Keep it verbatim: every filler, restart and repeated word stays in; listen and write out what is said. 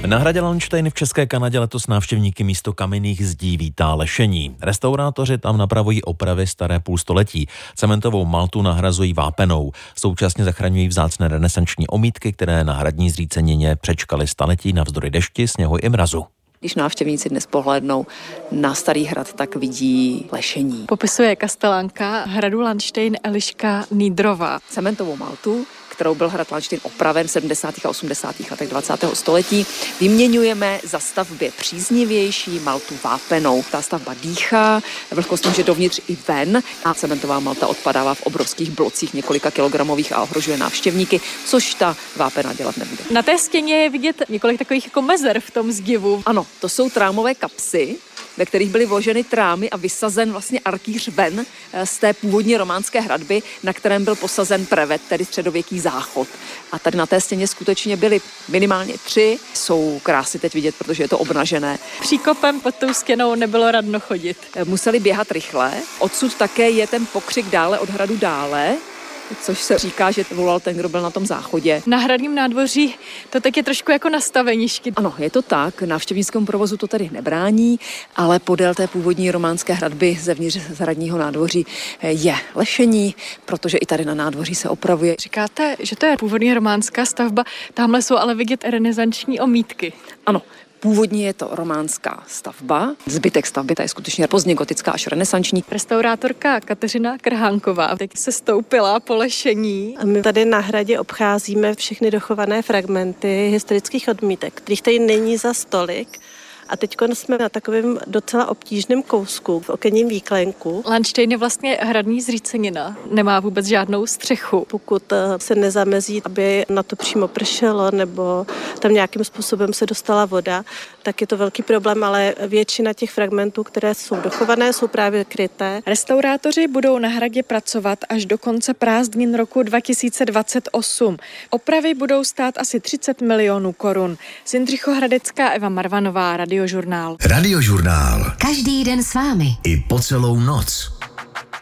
Na hradě Landštejn v České Kanadě letos návštěvníky místo kamenných zdí vítá lešení. Restaurátoři tam napravují opravy staré půlstoletí. Cementovou maltu nahrazují vápenou. Současně zachraňují vzácné renesanční omítky, které na hradní zřícenině přečkaly staletí navzdory dešti, sněhu i mrazu. Když návštěvníci dnes pohlédnou na Starý hrad, tak vidí lešení. Popisuje kastelánka hradu Landštejn Eliška Nýdrová. Cementovou maltu, kterou byl hrad Landštejn opraven v sedmdesátých a osmdesátých letech dvacátého století, vyměňujeme za stavbě příznivější maltu vápenou. Ta stavba dýchá, vlhkost může dovnitř i ven a cementová malta odpadává v obrovských blocích několika kilogramových a ohrožuje návštěvníky, což ta vápena dělat nebude. Na té stěně je vidět několik takových jako mezer v tom zdivu. Ano, to jsou trámové kapsy, ve kterých byly vloženy trámy a vysazen vlastně arkýř ven z té původní románské hradby, na kterém byl posazen prevet, tedy středověký záchod. A tady na té stěně skutečně byly minimálně tři. Jsou krásy teď vidět, protože je to obnažené. Příkopem pod tou stěnou nebylo radno chodit. Museli běhat rychle. Odsud také je ten pokřik dále od hradu dále, což se říká, že volal ten, kdo byl na tom záchodě. Na hradním nádvoří to tak je trošku jako na staveništi. Ano, je to tak, návštěvnickému provozu to tedy nebrání, ale podél té původní románské hradby zevnitř z hradního nádvoří je lešení, protože i tady na nádvoří se opravuje. Říkáte, že to je původní románská stavba, tamhle jsou ale vidět renesanční omítky. Ano. Původně je to románská stavba. Zbytek stavby ta je skutečně pozdně gotická až renesanční. Restaurátorka Kateřina Krhánková teď se stoupila po lešení. A my tady na hradě obcházíme všechny dochované fragmenty historických odmítek, kterých tady není za stolik. A teď jsme na takovém docela obtížném kousku v okenním výklenku. Landštejn je vlastně hradní zřícenina, nemá vůbec žádnou střechu. Pokud se nezamezí, aby na to přímo pršelo nebo tam nějakým způsobem se dostala voda, tak je to velký problém, ale většina těch fragmentů, které jsou dochované, jsou právě kryté. Restaurátoři budou na hradě pracovat až do konce prázdnin roku dva tisíce dvacet osm. Opravy budou stát asi třicet milionů korun. Z Jindřichohradecká Eva Marvanová, Radiožurnál. Radiožurnál. Každý den s vámi. I po celou noc.